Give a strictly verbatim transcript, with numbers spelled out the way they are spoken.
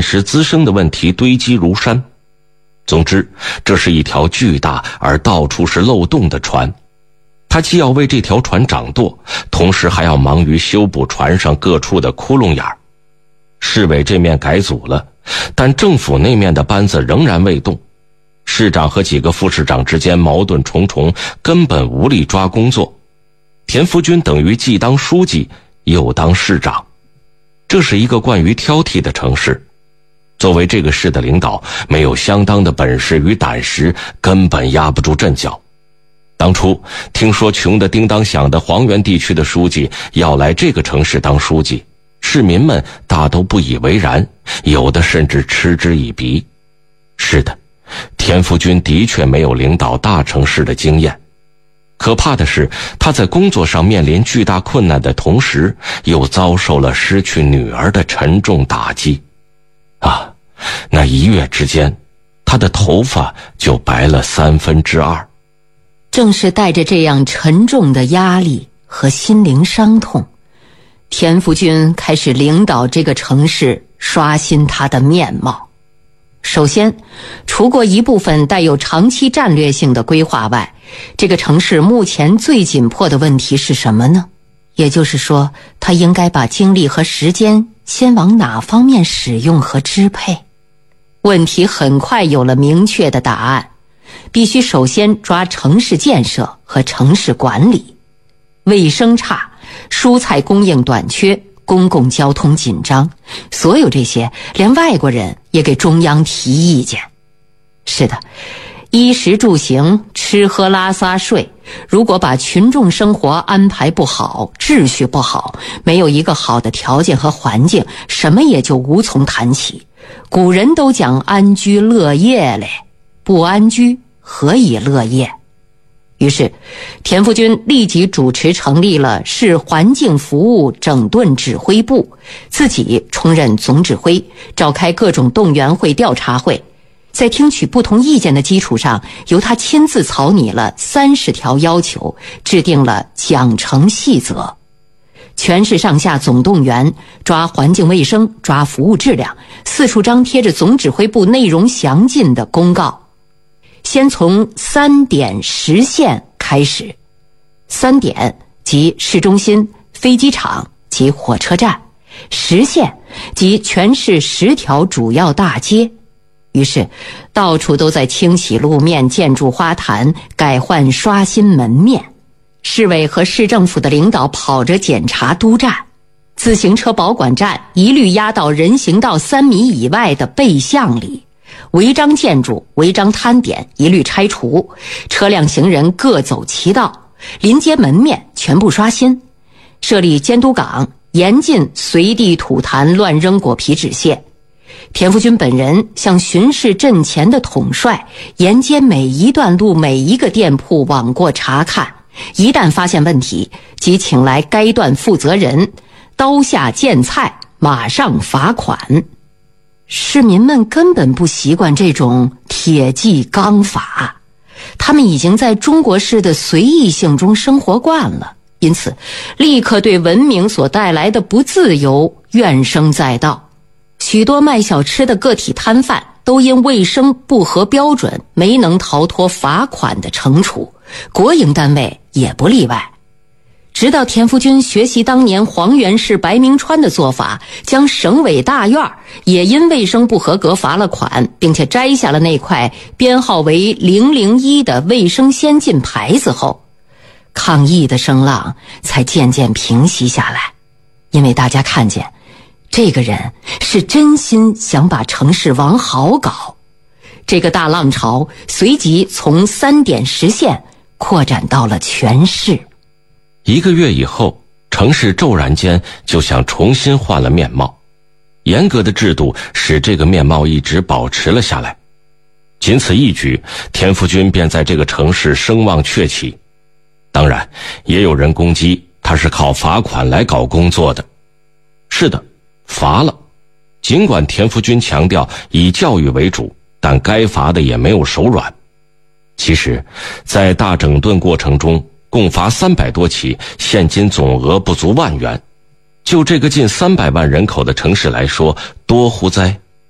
时滋生的问题堆积如山。总之，这是一条巨大而到处是漏洞的船。他既要为这条船掌舵，同时还要忙于修补船上各处的窟窿眼儿。市委这面改组了，但政府那面的班子仍然未动。市长和几个副市长之间矛盾重重，根本无力抓工作。田福军等于既当书记又当市长，这是一个惯于挑剔的城市。作为这个市的领导，没有相当的本事与胆识，根本压不住阵脚。当初听说穷得叮当响的黄原地区的书记要来这个城市当书记，市民们大都不以为然，有的甚至嗤之以鼻。是的，田福军的确没有领导大城市的经验。可怕的是，他在工作上面临巨大困难的同时，又遭受了失去女儿的沉重打击。啊，那一月之间，他的头发就白了三分之二。 正是带着这样沉重的压力和心灵伤痛，田福军开始领导这个城市，刷新他的面貌。首先，除过一部分带有长期战略性的规划外，这个城市目前最紧迫的问题是什么呢？也就是说，他应该把精力和时间先往哪方面使用和支配？问题很快有了明确的答案，必须首先抓城市建设和城市管理。卫生差，蔬菜供应短缺，公共交通紧张，所有这些连外国人也给中央提意见。是的，衣食住行，吃喝拉撒睡，如果把群众生活安排不好，秩序不好，没有一个好的条件和环境，什么也就无从谈起。古人都讲安居乐业嘞，不安居何以乐业？于是田福军立即主持成立了市环境服务整顿指挥部，自己充任总指挥，召开各种动员会、调查会，在听取不同意见的基础上，由他亲自草拟了三十条要求，制定了奖惩细则。全市上下总动员，抓环境卫生，抓服务质量，四处张贴着总指挥部内容详尽的公告。先从三点实现开始。三点即市中心、飞机场及火车站，实现即全市十条主要大街。于是到处都在清洗路面、建筑花坛，改换刷新门面。市委和市政府的领导跑着检查督站，自行车保管站一律压到人行道三米以外的背巷里，违章建筑、违章摊点一律拆除，车辆行人各走其道，临街门面全部刷新，设立监督岗，严禁随地吐痰、乱扔果皮纸屑。田福军本人像巡视阵前的统帅，沿街每一段路、每一个店铺往过查看，一旦发现问题，即请来该段负责人，刀下见菜，马上罚款。市民们根本不习惯这种铁骑纲法，他们已经在中国式的随意性中生活惯了，因此立刻对文明所带来的不自由怨声载道。许多卖小吃的个体摊贩都因卫生不合标准，没能逃脱罚款的惩处，国营单位也不例外。直到田福军学习当年黄原市白明川的做法，将省委大院也因卫生不合格罚了款，并且摘下了那块编号为零零一的卫生先进牌子后，抗议的声浪才渐渐平息下来。因为大家看见这个人是真心想把城市往好搞。这个大浪潮随即从三点实现扩展到了全市。 一个月以后，城市骤然间就像重新换了面貌，严格的制度使这个面貌一直保持了下来。仅此一举，田福军便在这个城市声望鹊起。当然，也有人攻击他是靠罚款来搞工作的。是的，罚了。尽管田福军强调以教育为主，但该罚的也没有手软。其实，在大整顿过程中，共罚三百多起，现金总额不足万元。就这个近三百万人口的城市来说，多乎哉？